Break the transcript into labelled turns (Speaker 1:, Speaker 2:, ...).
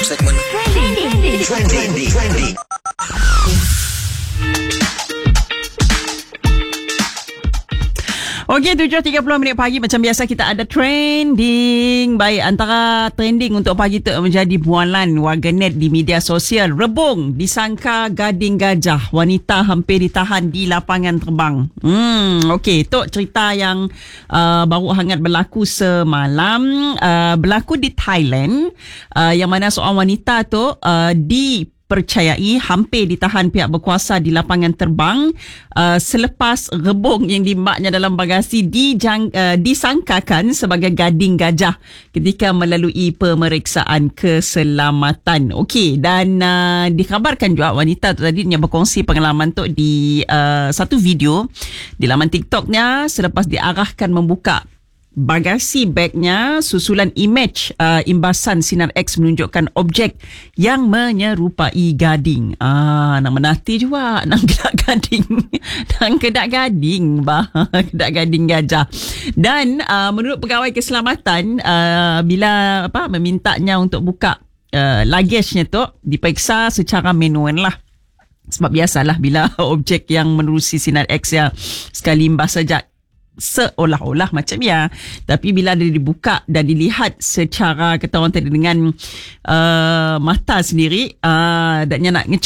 Speaker 1: segmen Trending.
Speaker 2: Okey, 7.30 pagi macam biasa kita ada trending. Baik, antara trending untuk pagi tu menjadi bualan warganet di media sosial. Rebung disangka gading gajah. Wanita hampir ditahan di lapangan terbang. Okey, tu cerita yang baru hangat berlaku semalam. Berlaku di Thailand, yang mana seorang wanita tu dipercayai hampir ditahan pihak berkuasa di lapangan terbang selepas rebung yang dimaknya dalam bagasi disangkakan sebagai gading gajah ketika melalui pemeriksaan keselamatan. Okey, dan dikabarkan juga wanita tu tadi yang berkongsi pengalaman tu di satu video di laman TikToknya selepas diarahkan membuka bagasi bagnya, susulan imej imbasan sinar X menunjukkan objek yang menyerupai gading. Nak menati juga nak kedak gading. Nak kedak gading kedak gading gajah. Dan menurut pegawai keselamatan, bila memintanya untuk buka luggage-nya tu diperiksa secara manual lah. Sebab biasalah bila objek yang menerusi sinar X ya sekali imbas saja seolah-olah macam ya, tapi bila dia dibuka dan dilihat secara kata orang tadi dengan mata sendiri, dan nak